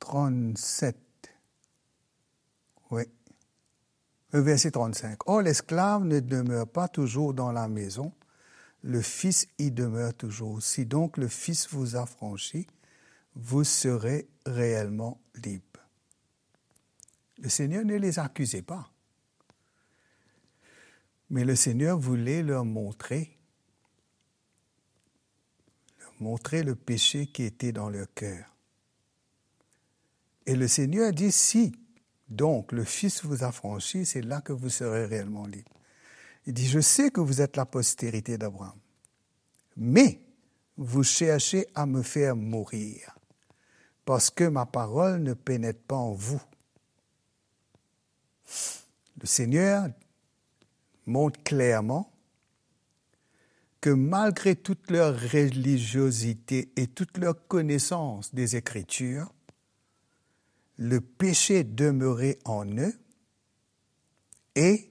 37. Oui. Verset 35. Or, l'esclave ne demeure pas toujours dans la maison, le Fils y demeure toujours. Si donc le Fils vous a franchi, vous serez réellement libre. Le Seigneur ne les accusait pas. Mais le Seigneur voulait leur montrer le péché qui était dans leur cœur. Et le Seigneur dit, si donc le Fils vous a franchi, c'est là que vous serez réellement libre. Il dit, je sais que vous êtes la postérité d'Abraham, mais vous cherchez à me faire mourir, parce que ma parole ne pénètre pas en vous. Le Seigneur montre clairement que malgré toute leur religiosité et toute leur connaissance des Écritures, le péché demeurait en eux et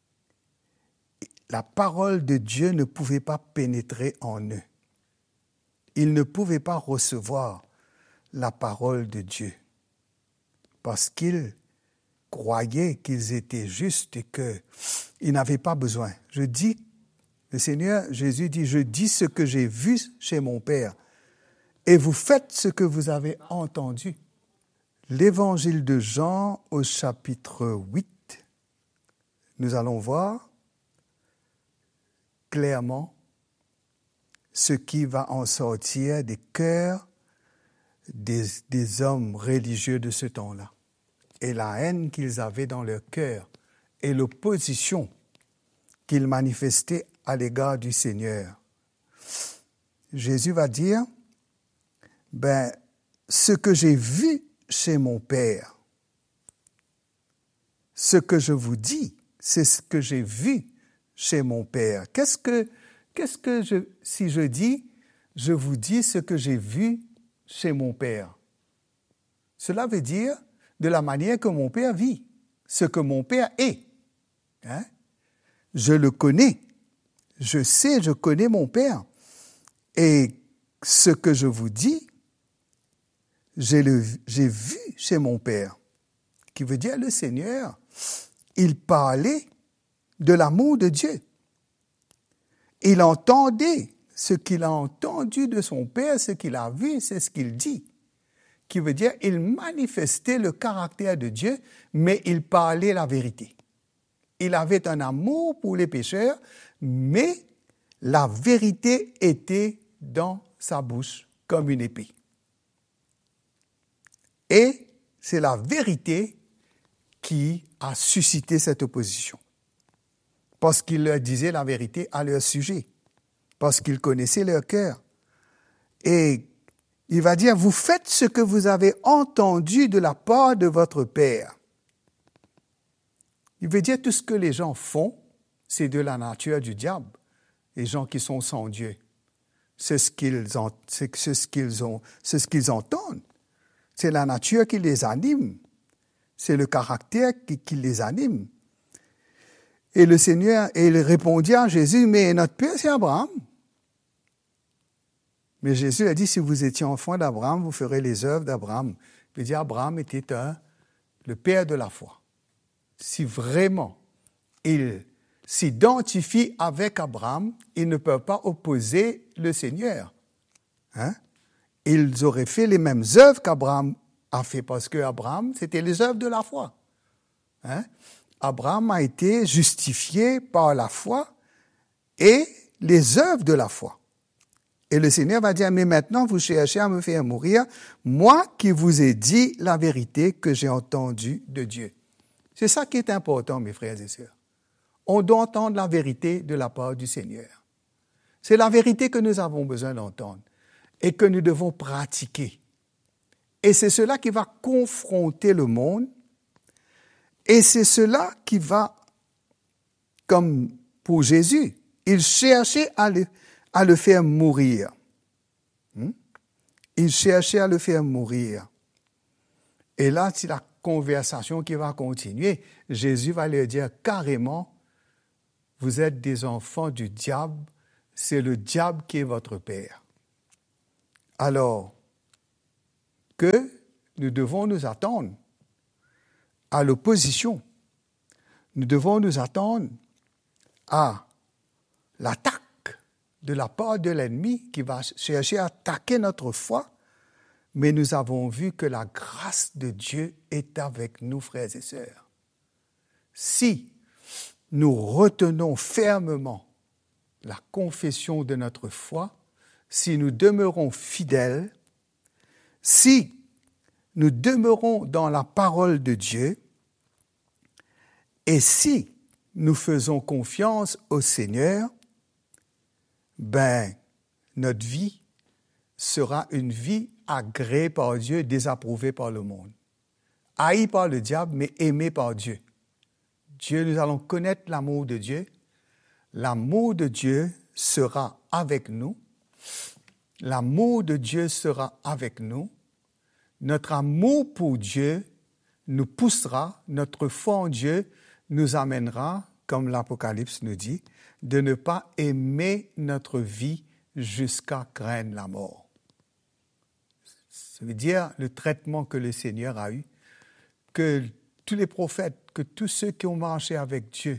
la parole de Dieu ne pouvait pas pénétrer en eux. Ils ne pouvaient pas recevoir la parole de Dieu parce qu'ils croyaient qu'ils étaient justes et qu'ils n'avaient pas besoin. Le Seigneur Jésus dit, je dis ce que j'ai vu chez mon Père et vous faites ce que vous avez entendu. L'évangile de Jean au chapitre 8, nous allons voir clairement ce qui va en sortir des cœurs des hommes religieux de ce temps-là et la haine qu'ils avaient dans leur cœur et l'opposition qu'ils manifestaient à l'égard du Seigneur. Jésus va dire, ce que j'ai vu chez mon Père, ce que je vous dis, c'est ce que j'ai vu chez mon Père. Si je dis, je vous dis ce que j'ai vu chez mon Père? Cela veut dire de la manière que mon Père vit, ce que mon Père est. Hein? Je le connais. Je sais, je connais mon Père. Et ce que je vous dis, j'ai vu chez mon Père. Qui veut dire le Seigneur, il parlait de l'amour de Dieu. Il entendait ce qu'il a entendu de son Père, ce qu'il a vu, c'est ce qu'il dit. Qui veut dire, il manifestait le caractère de Dieu, mais il parlait la vérité. Il avait un amour pour les pécheurs, mais la vérité était dans sa bouche comme une épée. Et c'est la vérité qui a suscité cette opposition. Parce qu'il leur disait la vérité à leur sujet. Parce qu'il connaissait leur cœur. Et il va dire, vous faites ce que vous avez entendu de la part de votre Père. Il veut dire tout ce que les gens font, c'est de la nature du diable. Les gens qui sont sans Dieu. C'est ce qu'ils entendent. C'est la nature qui les anime. C'est le caractère qui les anime. Et le Seigneur, il répondit à Jésus, mais notre Père, c'est Abraham. Mais Jésus a dit, si vous étiez enfant d'Abraham, vous ferez les œuvres d'Abraham. Il veut dire, Abraham était le père de la foi. Si vraiment il s'identifie avec Abraham, ils ne peuvent pas opposer le Seigneur. Hein? Ils auraient fait les mêmes œuvres qu'Abraham a fait, parce que Abraham, c'était les œuvres de la foi. Hein? Abraham a été justifié par la foi et les œuvres de la foi. Et le Seigneur va dire, mais maintenant vous cherchez à me faire mourir, moi qui vous ai dit la vérité que j'ai entendue de Dieu. C'est ça qui est important, mes frères et sœurs. On doit entendre la vérité de la part du Seigneur. C'est la vérité que nous avons besoin d'entendre et que nous devons pratiquer. Et c'est cela qui va confronter le monde. Et c'est cela qui va, comme pour Jésus, il cherchait à le faire mourir. Il cherchait à le faire mourir. Et là, c'est la conversation qui va continuer. Jésus va leur dire carrément, vous êtes des enfants du diable, c'est le diable qui est votre père. Alors, que nous devons nous attendre à l'opposition. Nous devons nous attendre à l'attaque de la part de l'ennemi qui va chercher à attaquer notre foi. Mais nous avons vu que la grâce de Dieu est avec nous, frères et sœurs. Si nous retenons fermement la confession de notre foi, si nous demeurons fidèles, si nous demeurons dans la parole de Dieu, et si nous faisons confiance au Seigneur, notre vie sera une vie agréée par Dieu, désapprouvée par le monde. Haïe par le diable, mais aimée par Dieu. Dieu, nous allons connaître l'amour de Dieu. L'amour de Dieu sera avec nous. L'amour de Dieu sera avec nous. Notre amour pour Dieu nous poussera, notre foi en Dieu nous amènera, comme l'Apocalypse nous dit, de ne pas aimer notre vie jusqu'à craindre la mort. Ça veut dire le traitement que le Seigneur a eu, que tous les prophètes, que tous ceux qui ont marché avec Dieu,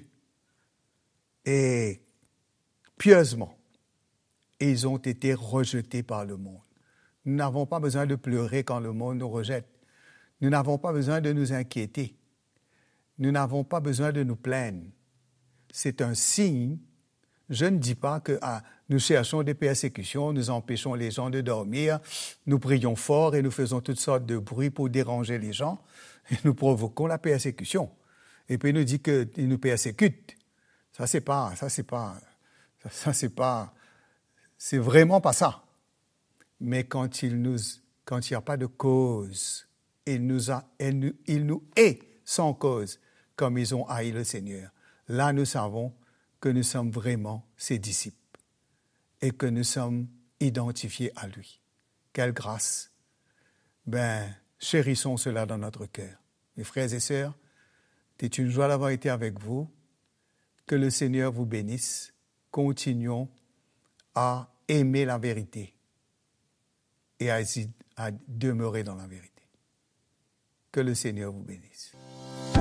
et pieusement, ils ont été rejetés par le monde. Nous n'avons pas besoin de pleurer quand le monde nous rejette. Nous n'avons pas besoin de nous inquiéter. Nous n'avons pas besoin de nous plaindre. C'est un signe. Je ne dis pas que nous cherchons des persécutions, nous empêchons les gens de dormir, nous prions fort et nous faisons toutes sortes de bruits pour déranger les gens et nous provoquons la persécution. Et puis il nous dit qu'il nous persécute. C'est vraiment pas ça. Mais quand il n'y a pas de cause, il nous hait sans cause, comme ils ont haï le Seigneur. Là, nous savons que nous sommes vraiment ses disciples et que nous sommes identifiés à lui. Quelle grâce! Chérissons cela dans notre cœur. Mes frères et sœurs, c'est une joie d'avoir été avec vous. Que le Seigneur vous bénisse. Continuons à aimer la vérité et à demeurer dans la vérité. Que le Seigneur vous bénisse.